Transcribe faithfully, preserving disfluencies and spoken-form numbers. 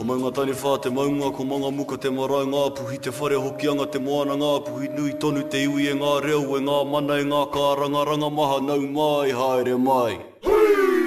O maunga tani whā te maunga, ko manga muka te marae ngā puhi, te whare hokianga te moana ngā puhi, nui tonu te iwi e ngā reo e ngā mana e ngā kāranga, ranga maha nau mai, haere mai.